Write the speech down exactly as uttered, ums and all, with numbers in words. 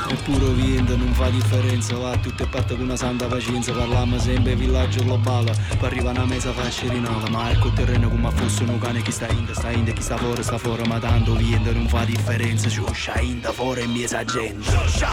Eppure vinto non fa differenza, va tutte parte con una santa pazienza. Parliamo sempre villaggio globale, per arrivare a una mesa faccia rinata. Ma ecco il terreno come fosse un cane, chi sta in, sta in, chi sta fuori sta fuori. Ma tanto vinto non fa differenza, ci uscia in da fuori e mi sa gente.